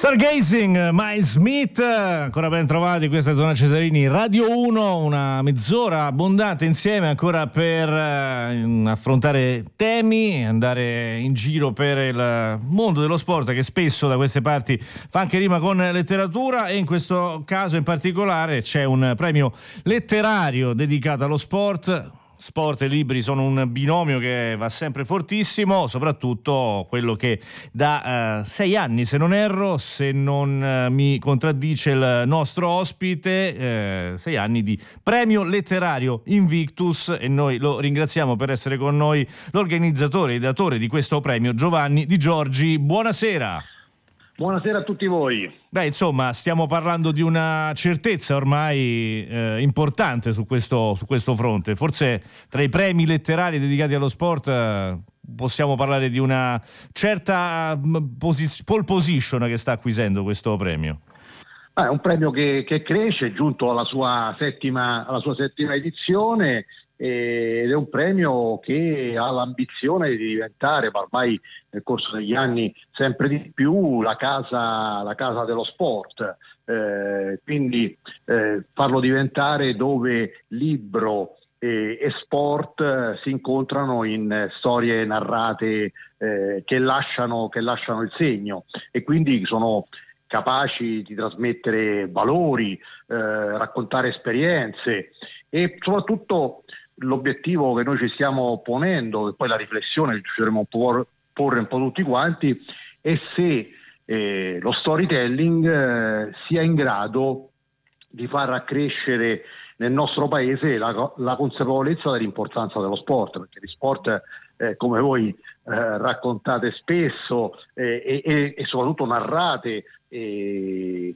Stargazing, Miles Smith, ancora ben trovati, questa è Zona Cesarini, Radio 1, una mezz'ora abbondante insieme ancora per affrontare temi, andare in giro per il mondo dello sport che spesso da queste parti fa anche rima con letteratura, e in questo caso in particolare c'è un premio letterario dedicato allo sport. Sport e libri sono un binomio che va sempre fortissimo, soprattutto quello che da 6 anni, se non erro, se non mi contraddice il nostro ospite, 6 anni di premio letterario Invictus, e noi lo ringraziamo per essere con noi, l'organizzatore e ideatore di questo premio, Giovanni Di Giorgi. Buonasera. Buonasera a tutti voi. Beh, insomma, stiamo parlando di una certezza ormai importante su questo fronte. Forse tra i premi letterari dedicati allo sport possiamo parlare di una certa pole position che sta acquisendo questo premio. È un premio che cresce, è giunto alla sua settima edizione, ed è un premio che ha l'ambizione di diventare, ormai nel corso degli anni sempre di più, la casa dello sport, quindi farlo diventare dove libro e sport si incontrano in storie narrate che lasciano il segno, e quindi sono capaci di trasmettere valori, raccontare esperienze, e soprattutto l'obiettivo che noi ci stiamo ponendo, e poi la riflessione che ci dovremo porre un po' tutti quanti, è se lo storytelling sia in grado di far accrescere nel nostro paese la consapevolezza dell'importanza dello sport, perché gli sport, come voi raccontate spesso e soprattutto narrate, e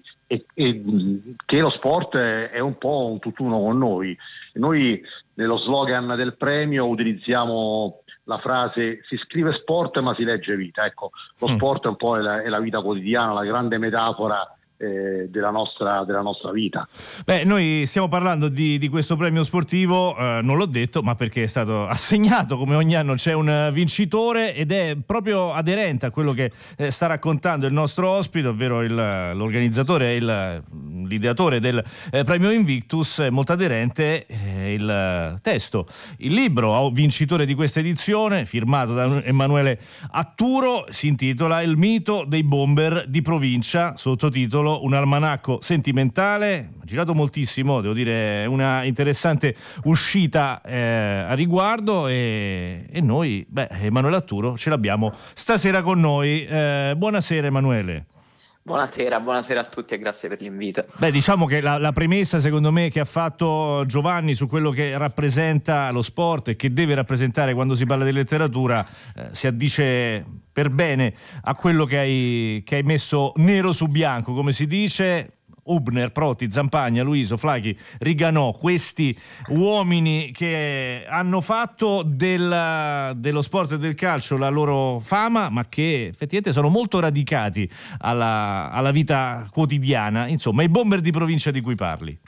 che lo sport è un po' un tutt'uno con noi. Noi nello slogan del premio utilizziamo la frase: si scrive sport ma si legge vita. Ecco, lo sport è un po' è la vita quotidiana, la grande metafora della nostra vita. Beh, noi stiamo parlando di questo premio sportivo, non l'ho detto, ma perché è stato assegnato, come ogni anno c'è un vincitore, ed è proprio aderente a quello che sta raccontando il nostro ospite, ovvero l'organizzatore e l'ideatore del premio Invictus. È molto aderente il testo, il libro vincitore di questa edizione, firmato da Emanuele Atturo, si intitola Il mito dei bomber di provincia, sottotitolo Un almanacco sentimentale. Ha girato moltissimo, devo dire, una interessante uscita a riguardo, e noi, Emanuele Atturo ce l'abbiamo stasera con noi. Buonasera Emanuele. Buonasera a tutti e grazie per l'invito. Beh, diciamo che la premessa, secondo me, che ha fatto Giovanni su quello che rappresenta lo sport e che deve rappresentare quando si parla di letteratura si addice per bene a quello che hai messo nero su bianco, come si dice. Hübner, Proti, Zampagna, Luiso, Flacchi, Riganò, questi uomini che hanno fatto dello sport e del calcio la loro fama, ma che effettivamente sono molto radicati alla vita quotidiana. Insomma, i bomber di provincia di cui parli.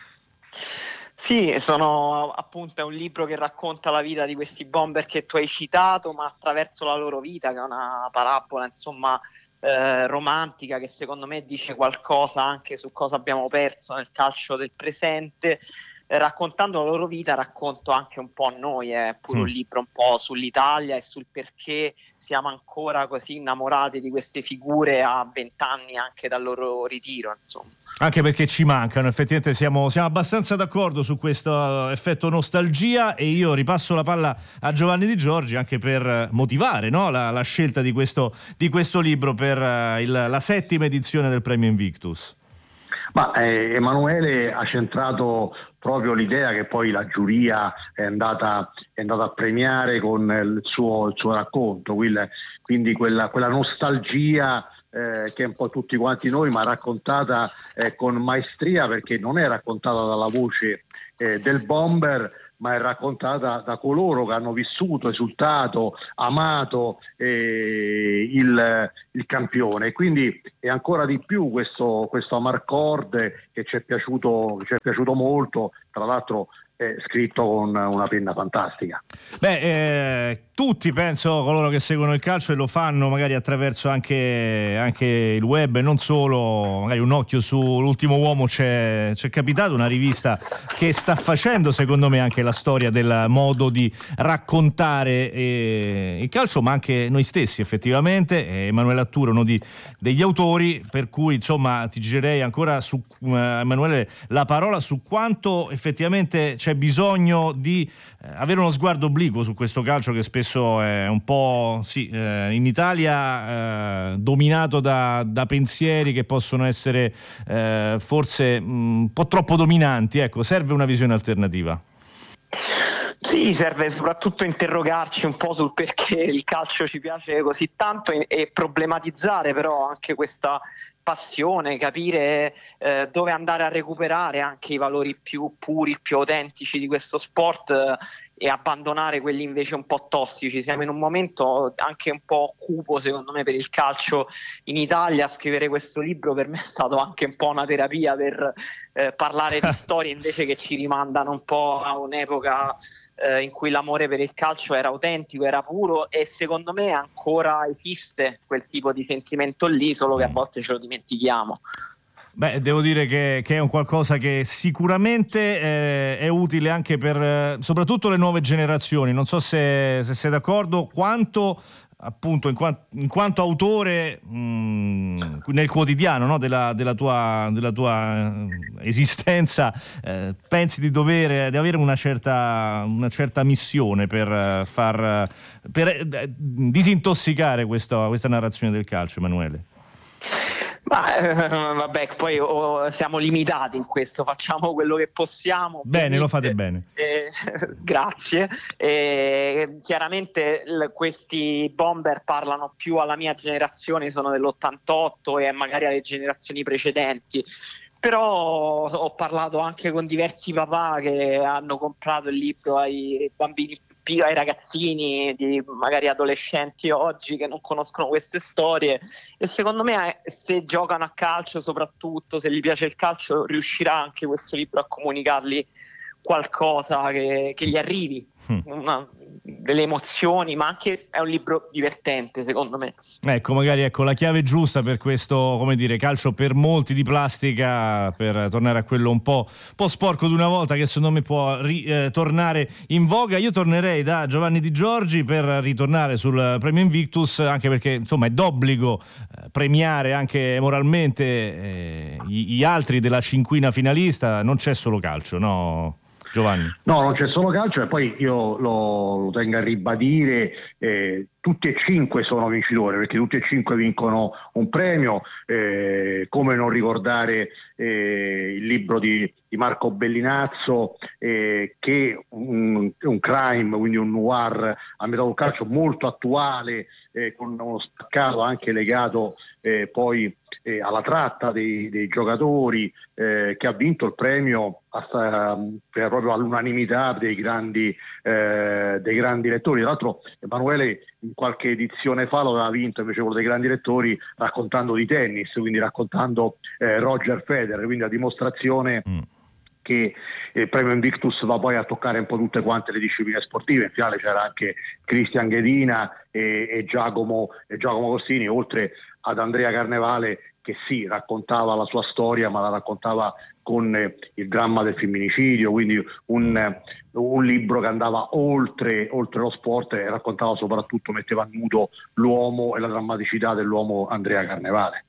Sì, sono appunto, è un libro che racconta la vita di questi bomber che tu hai citato, ma attraverso la loro vita, che è una parabola, insomma, romantica, che secondo me dice qualcosa anche su cosa abbiamo perso nel calcio del presente. Raccontando la loro vita racconto anche un po' noi, è pure un libro un po' sull'Italia e sul perché siamo ancora così innamorati di queste figure a 20 anni anche dal loro ritiro, insomma. Anche perché ci mancano, effettivamente siamo abbastanza d'accordo su questo effetto nostalgia, e io ripasso la palla a Giovanni Di Giorgi anche per motivare, no, la scelta di questo libro per la settima edizione del premio Invictus. Ma Emanuele ha centrato proprio l'idea che poi la giuria è andata a premiare con il suo racconto, quindi quella nostalgia che è un po' tutti quanti noi, ma raccontata con maestria, perché non è raccontata dalla voce del bomber, ma è raccontata da coloro che hanno vissuto, esultato, amato il campione. Quindi è ancora di più questo amarcord che ci è piaciuto molto. Tra l'altro scritto con una penna fantastica. Tutti, penso, coloro che seguono il calcio e lo fanno magari attraverso anche il web e non solo, magari un occhio sull'Ultimo Uomo c'è capitato, una rivista che sta facendo secondo me anche la storia del modo di raccontare il calcio, ma anche noi stessi effettivamente. Emanuele Atturo, uno degli autori, per cui insomma ti girerei ancora su Emanuele la parola su quanto effettivamente c'è bisogno di avere uno sguardo obliquo su questo calcio che spesso è un po' in Italia dominato da pensieri che possono essere forse un po' troppo dominanti. Ecco, serve una visione alternativa. Sì, serve soprattutto interrogarci un po' sul perché il calcio ci piace così tanto e problematizzare però anche questa passione, capire dove andare a recuperare anche i valori più puri, più autentici di questo sport e abbandonare quelli invece un po' tossici. Siamo in un momento anche un po' cupo secondo me per il calcio in Italia. Scrivere questo libro per me è stato anche un po' una terapia per parlare di storie invece che ci rimandano un po' a un'epoca in cui l'amore per il calcio era autentico, era puro, e secondo me ancora esiste quel tipo di sentimento lì, solo che a volte ce lo dimentichiamo. Devo dire che è un qualcosa che sicuramente è utile anche per soprattutto le nuove generazioni. Non so se sei d'accordo, quanto appunto in quanto autore nel quotidiano, no, della tua esistenza pensi di avere una certa missione per disintossicare questa narrazione del calcio, Emanuele? Vabbè, poi siamo limitati in questo, facciamo quello che possiamo. Bene, lo fate bene. Grazie. Chiaramente questi bomber parlano più alla mia generazione, sono dell'88 e magari alle generazioni precedenti. Però ho parlato anche con diversi papà che hanno comprato il libro ai bambini, ai ragazzini, magari adolescenti oggi che non conoscono queste storie, e secondo me se giocano a calcio, soprattutto se gli piace il calcio, riuscirà anche questo libro a comunicargli qualcosa che gli arrivi, delle emozioni, ma anche è un libro divertente secondo me. Ecco, magari la chiave giusta per questo, come dire, calcio per molti di plastica, per tornare a quello un po' sporco di una volta, che secondo me può tornare in voga. Io tornerei da Giovanni Di Giorgi per ritornare sul premio Invictus, anche perché insomma è d'obbligo premiare anche moralmente gli altri della cinquina finalista. Non c'è solo calcio, no Giovanni? No, non c'è solo calcio, e poi io lo tengo a ribadire, tutti e 5 sono vincitori, perché tutti e 5 vincono un premio. Come non ricordare il libro di Marco Bellinazzo, che è un crime, quindi un noir a metà del calcio molto attuale, con uno spaccato anche legato poi alla tratta dei giocatori, che ha vinto il premio proprio all'unanimità dei grandi lettori. Tra l'altro Emanuele in qualche edizione fa lo aveva vinto invece quello dei grandi lettori, raccontando di tennis, quindi raccontando Roger Federer, quindi a dimostrazione che il premio Invictus va poi a toccare un po' tutte quante le discipline sportive. In finale c'era anche Cristian Ghedina e Giacomo Costini, oltre ad Andrea Carnevale, che sì, raccontava la sua storia, ma la raccontava con il dramma del femminicidio, quindi un libro che andava oltre lo sport e raccontava soprattutto, metteva a nudo l'uomo e la drammaticità dell'uomo Andrea Carnevale.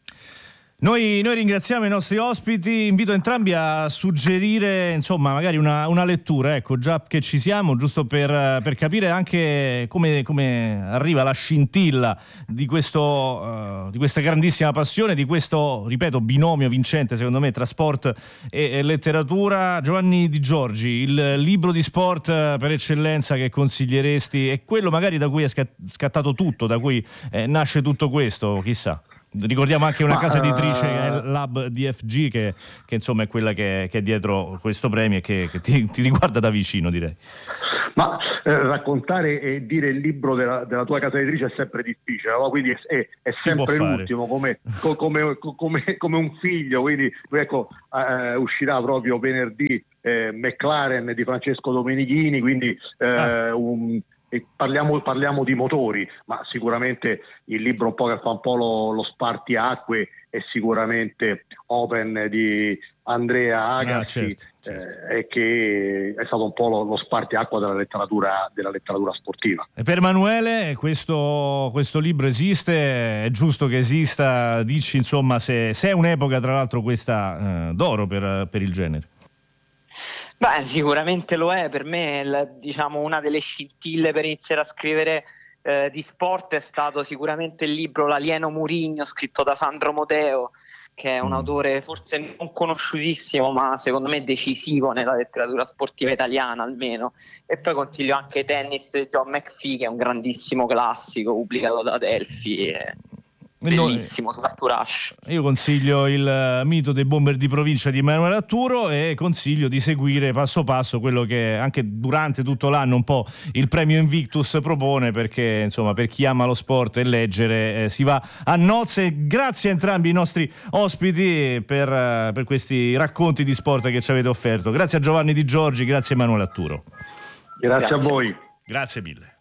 Noi ringraziamo i nostri ospiti, invito entrambi a suggerire insomma magari una lettura, ecco, già che ci siamo, giusto per capire anche come arriva la scintilla di questa grandissima passione, di questo, ripeto, binomio vincente secondo me tra sport e letteratura. Giovanni Di Giorgi, il libro di sport per eccellenza che consiglieresti è quello magari da cui è scattato tutto, da cui nasce tutto questo, chissà. Ricordiamo anche una casa editrice, Lab DFG, che insomma è quella che è dietro questo premio e che ti riguarda da vicino, direi. Ma raccontare e dire il libro della tua casa editrice è sempre difficile, no? Quindi è sempre l'ultimo, come un figlio. Quindi ecco, uscirà proprio venerdì McLaren di Francesco Domenichini, quindi parliamo di motori, ma sicuramente il libro un po' che fa un po' lo spartiacque è sicuramente Open di Andrea Agassi, certo. Che è stato un po' lo spartiacque della letteratura sportiva. E per Emanuele questo libro esiste? È giusto che esista? Dici, insomma, se è un'epoca, tra l'altro, questa d'oro per il genere. Beh, sicuramente lo è. Per me diciamo una delle scintille per iniziare a scrivere di sport è stato sicuramente il libro L'alieno Mourinho, scritto da Sandro Moteo, che è un autore forse non conosciutissimo, ma secondo me decisivo nella letteratura sportiva italiana almeno. E poi consiglio anche Tennis di John McPhee, che è un grandissimo classico pubblicato da Delphi. Bellissimo, Rush. Io consiglio il mito dei bomber di provincia di Emanuele Atturo e consiglio di seguire passo passo quello che anche durante tutto l'anno un po' il premio Invictus propone, perché insomma per chi ama lo sport e leggere si va a nozze. Grazie a entrambi i nostri ospiti per questi racconti di sport che ci avete offerto. Grazie a Giovanni Di Giorgi, grazie a Emanuele Atturo. Grazie a voi. Grazie mille.